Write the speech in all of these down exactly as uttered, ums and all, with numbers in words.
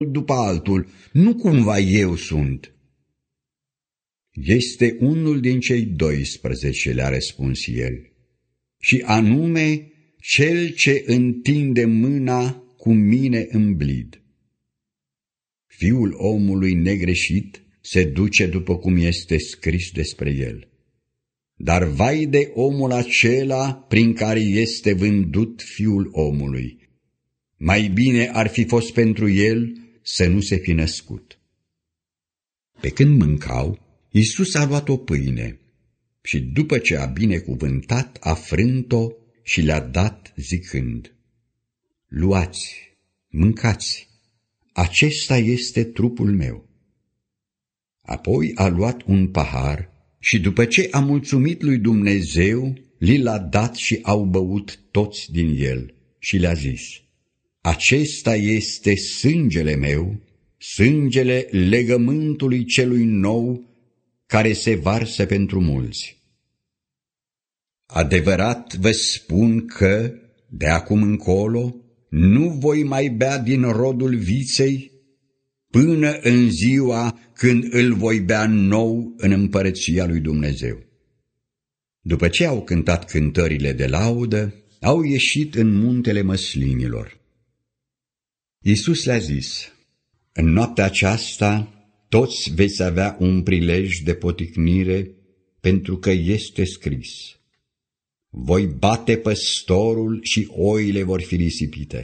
după altul, nu cumva eu sunt?" Este unul din cei doisprezece, le-a răspuns el, și anume cel ce întinde mâna cu mine în blid. Fiul omului negreșit se duce după cum este scris despre el. Dar vai de omul acela prin care este vândut Fiul omului. Mai bine ar fi fost pentru el să nu se fi născut. Pe când mâncau, Iisus a luat o pâine și după ce a binecuvântat, a frânt-o și le-a dat zicând: "Luați, mâncați, acesta este trupul meu." Apoi a luat un pahar și după ce a mulțumit lui Dumnezeu, li l-a dat și au băut toți din el și le-a zis: "Acesta este sângele meu, sângele legământului celui nou, care se varsă pentru mulți. Adevărat vă spun că, de acum încolo, nu voi mai bea din rodul viței, până în ziua când îl voi bea nou în împărăția lui Dumnezeu." După ce au cântat cântările de laudă, au ieșit în muntele măslinilor. Iisus le-a zis: "În noaptea aceasta toți veți avea un prilej de poticnire, pentru că este scris: voi bate păstorul și oile vor fi risipite.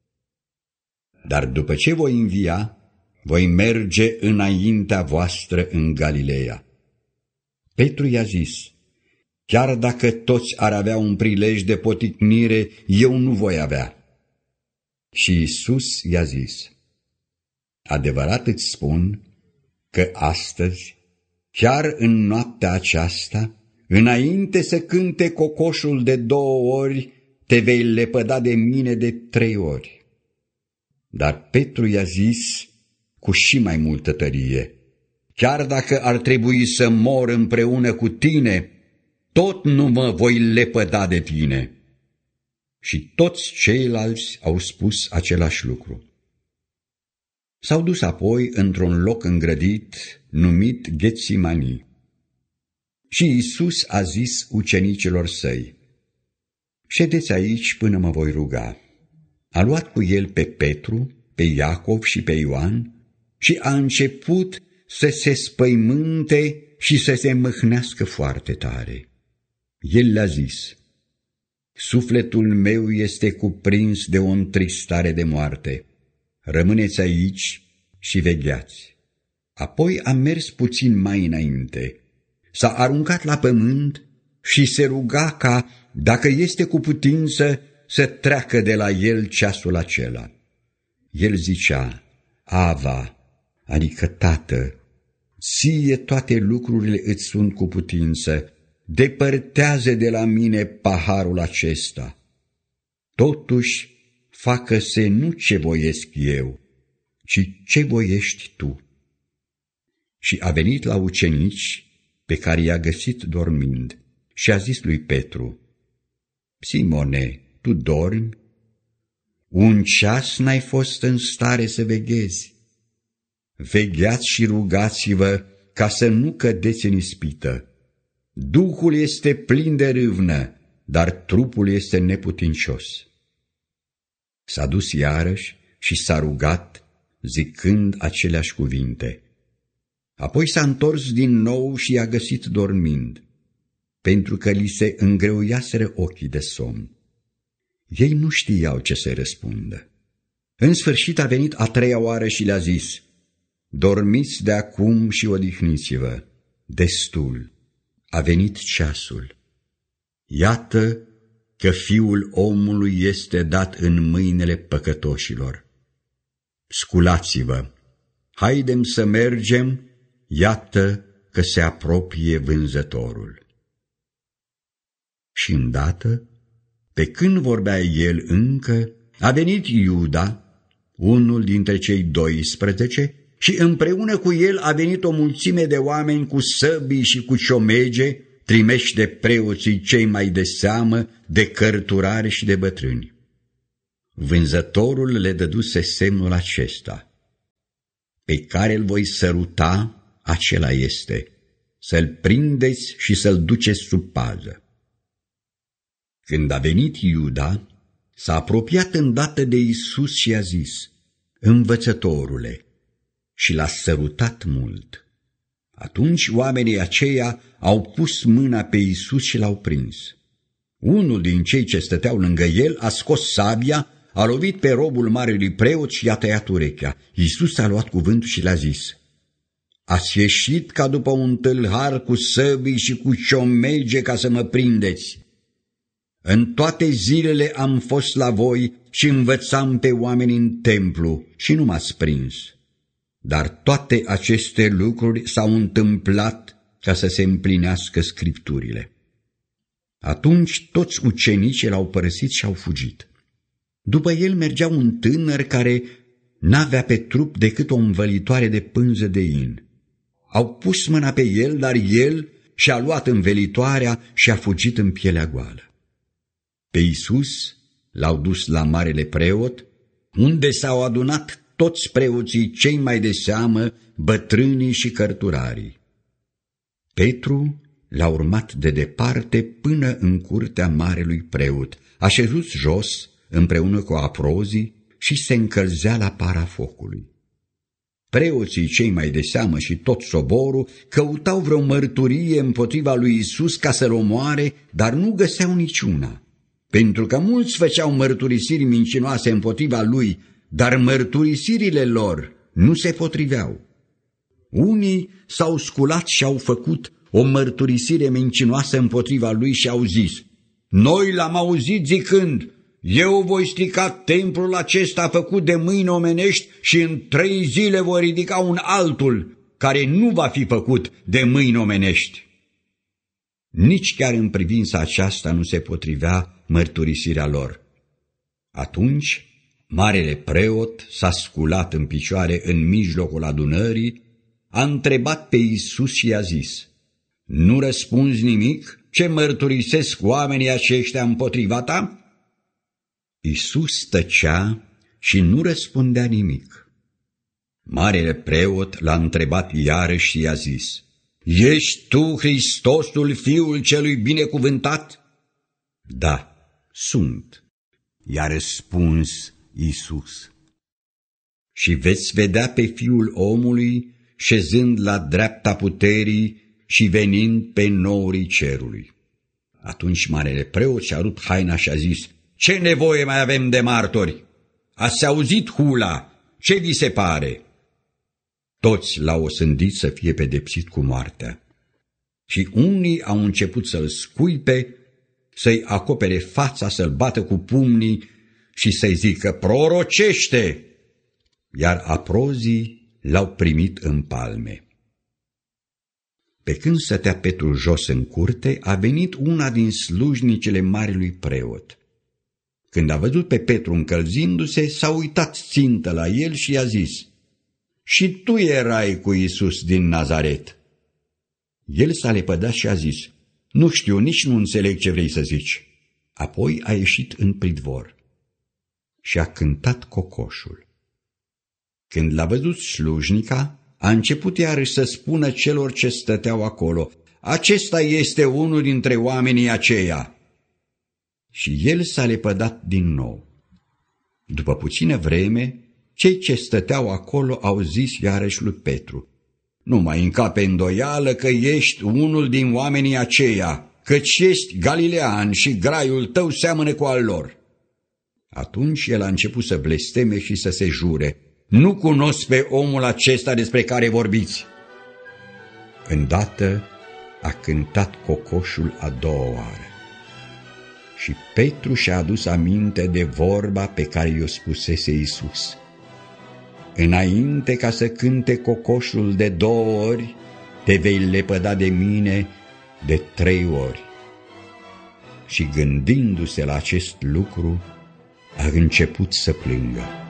Dar după ce voi învia, voi merge înaintea voastră în Galileea." Petru i-a zis: "Chiar dacă toți ar avea un prilej de poticnire, eu nu voi avea." Și Iisus i-a zis: "Adevărat îți spun că astăzi, chiar în noaptea aceasta, înainte să cânte cocoșul de două ori, te vei lepăda de mine de trei ori." Dar Petru i-a zis cu și mai multă tărie: "Chiar dacă ar trebui să mor împreună cu tine, tot nu mă voi lepăda de tine." Și toți ceilalți au spus același lucru. S-au dus apoi într-un loc îngrădit numit Ghetsimani. Și Iisus a zis ucenicilor săi: "Ședeți aici până mă voi ruga." A luat cu el pe Petru, pe Iacov și pe Ioan și a început să se spăimânte și să se mâhnească foarte tare. El le-a zis: "Sufletul meu este cuprins de o întristare de moarte. Rămâneți aici și vegheați." Apoi a mers puțin mai înainte, s-a aruncat la pământ și se ruga ca, dacă este cu putință, să treacă de la el ceasul acela. El zicea: "Ava", adică Tată, "ție toate lucrurile îți sunt cu putință, depărtează de la mine paharul acesta. Totuși, facă-se nu ce voiesc eu, ci ce voiești tu." Și a venit la ucenici, pe care i-a găsit dormind, și a zis lui Petru: "Simone, tu dormi? Un ceas n-ai fost în stare să veghezi? Vegheați și rugați-vă ca să nu cădeți în ispită. Duhul este plin de râvnă, dar trupul este neputincios." S-a dus iarăși și s-a rugat, zicând aceleași cuvinte. Apoi s-a întors din nou și i-a găsit dormind, pentru că li se îngreuiaseră ochii de somn. Ei nu știau ce să răspundă. În sfârșit a venit a treia oară și le-a zis: "Dormiți de acum și odihniți-vă. Destul, a venit ceasul. Iată că Fiul omului este dat în mâinile păcătoșilor. Sculați-vă, haidem să mergem, iată că se apropie vânzătorul." Și îndată, pe când vorbea el încă, a venit Iuda, unul dintre cei doisprezece, și împreună cu el a venit o mulțime de oameni cu săbii și cu ciomege, trimeși de preoții cei mai de seamă, de cărturari și de bătrâni. Vânzătorul le dăduse semnul acesta: Pe care îl voi săruta, acela este. Să-l prindeți și să-l duceți sub pază. Când a venit Iuda, s-a apropiat îndată de Iisus și a zis: Învățătorule, și l-a sărutat mult. Atunci oamenii aceia au pus mâna pe Iisus și l-au prins. Unul din cei ce stăteau lângă el a scos sabia, a lovit pe robul marelui preot și i-a tăiat urechea. Iisus a luat cuvântul și le-a zis: Ați ieșit ca după un tâlhar cu săbii și cu ciomege ca să mă prindeți. În toate zilele am fost la voi și învățam pe oameni în templu și nu m-ați prins. Dar toate aceste lucruri s-au întâmplat ca să se împlinească Scripturile. Atunci toți ucenicii l-au părăsit și au fugit. După el mergea un tânăr care n-avea pe trup decât o învălitoare de pânză de in. Au pus mâna pe el, dar el și-a luat învelitoarea și a fugit în pielea goală. Pe Iisus l-au dus la marele preot, unde s-au adunat toți preoții cei mai de seamă, bătrânii și cărturarii. Petru l-a urmat de departe până în curtea marelui preot, a șezut jos împreună cu aprozii și se încălzea la para focului. Preoții cei mai de seamă și tot soborul căutau vreo mărturie împotriva lui Iisus ca să-l omoare, dar nu găseau niciuna, pentru că mulți făceau mărturisiri mincinoase împotriva lui, dar mărturisirile lor nu se potriveau. Unii s-au sculat și au făcut o mărturisire mincinoasă împotriva lui și au zis: Noi l-am auzit zicând: Eu voi strica templul acesta făcut de mâini omenești și în trei zile voi ridica un altul care nu va fi făcut de mâini omenești. Nici chiar în privința aceasta nu se potrivea mărturisirea lor. Atunci marele preot s-a sculat în picioare în mijlocul adunării, a întrebat pe Iisus și i-a zis: Nu răspunzi nimic? Ce mărturisesc oamenii aceștia împotriva ta? Iisus tăcea și nu răspundea nimic. Marele preot l-a întrebat iarăși și i-a zis: Ești tu Hristosul, Fiul celui binecuvântat? Da, sunt, i-a răspuns Iisus. Și veți vedea pe Fiul omului șezând la dreapta puterii și venind pe norii cerului. Atunci marele preot și-a rupt haina și a zis: Ce nevoie mai avem de martori? Ați auzit hula, ce vi se pare? Toți l-au osândit să fie pedepsit cu moartea. Și unii au început să-l scuipe, să-i acopere fața, să-l bată cu pumnii și să-i zică: Prorocește! Iar aprozii l-au primit în palme. Pe când stătea Petru jos în curte, a venit una din slujnicele marelui preot. Când a văzut pe Petru încălzindu-se, s-a uitat țintă la el și i-a zis: Și tu erai cu Iisus din Nazaret. El s-a lepădat și a zis: Nu știu, nici nu înțeleg ce vrei să zici. Apoi a ieșit în pridvor și a cântat cocoșul. Când l-a văzut slujnica, a început iarăși să spună celor ce stăteau acolo: Acesta este unul dintre oamenii aceia. Și el s-a lepădat din nou. După puțină vreme, cei ce stăteau acolo au zis iarăși lui Petru: Nu mai încape îndoială că ești unul din oamenii aceia, căci ești galilean și graiul tău seamănă cu al lor. Atunci el a început să blesteme și să se jure: Nu cunosc pe omul acesta despre care vorbiți. Îndată a cântat cocoșul a doua oară. Și Petru și-a adus aminte de vorba pe care i-o spusese Iisus: Înainte ca să cânte cocoșul de două ori, te vei lepăda de mine de trei ori. Și gândindu-se la acest lucru, a început să plângă.